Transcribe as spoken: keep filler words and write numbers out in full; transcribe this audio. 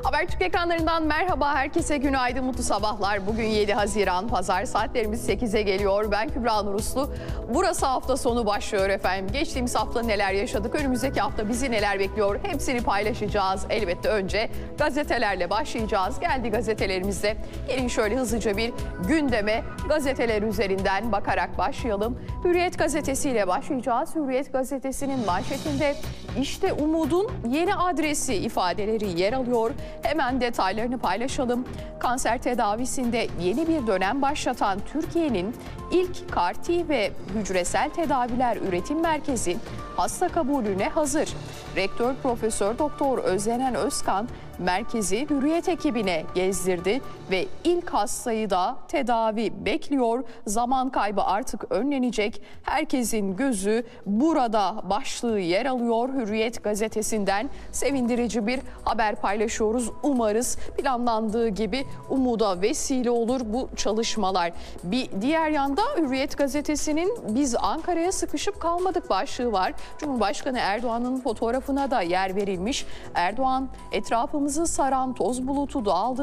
Habertürk ekranlarından merhaba, herkese günaydın, mutlu sabahlar. Bugün yedi Haziran, pazar, saatlerimiz sekize geliyor. Ben Kübra Nuruslu. Burası hafta sonu başlıyor efendim. Geçtiğimiz hafta neler yaşadık, önümüzdeki hafta bizi neler bekliyor, hepsini paylaşacağız. Elbette önce gazetelerle başlayacağız. Geldi gazetelerimizde. Gelin şöyle hızlıca bir gündeme gazeteler üzerinden bakarak başlayalım. Hürriyet gazetesiyle başlayacağız. Hürriyet gazetesinin manşetinde işte umudun yeni adresi ifadeleri yer alıyor. Hemen detaylarını paylaşalım. Kanser tedavisinde yeni bir dönem başlatan Türkiye'nin ilk C A R T ve hücresel tedaviler üretim merkezi hasta kabulüne hazır. Rektör Profesör Doktor Özlenen Özkan merkezi Hürriyet ekibine gezdirdi ve ilk hastayı da tedavi bekliyor. Zaman kaybı artık önlenecek. Herkesin gözü burada başlığı yer alıyor. Hürriyet gazetesinden sevindirici bir haber paylaşıyoruz. Umarız planlandığı gibi umuda vesile olur bu çalışmalar. Bir diğer yanda Hürriyet gazetesinin biz Ankara'ya sıkışıp kalmadık başlığı var. Cumhurbaşkanı Erdoğan'ın fotoğrafına da yer verilmiş. Erdoğan etrafımızı saran toz bulutu dağıldı.